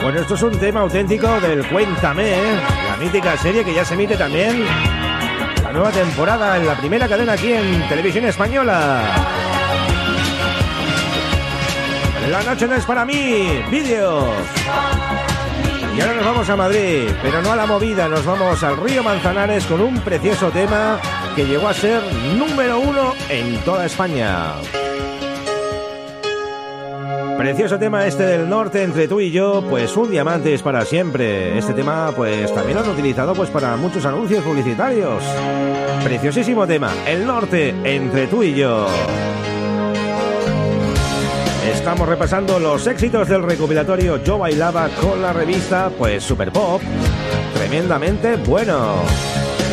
Bueno, esto es un tema auténtico del Cuéntame, la mítica serie que ya se emite también la nueva temporada en la primera cadena aquí en Televisión Española. La noche no es para mí, vídeos. Y ahora nos vamos a Madrid, pero no a la movida, nos vamos al Río Manzanares con un precioso tema que llegó a ser número 1 en toda España. Precioso tema este del norte, Entre tú y yo, pues un diamante es para siempre. Este tema pues también lo han utilizado pues para muchos anuncios publicitarios. Preciosísimo tema, El norte, Entre tú y yo. Estamos repasando los éxitos del recopilatorio Yo bailaba con la revista, pues Super Pop, tremendamente bueno.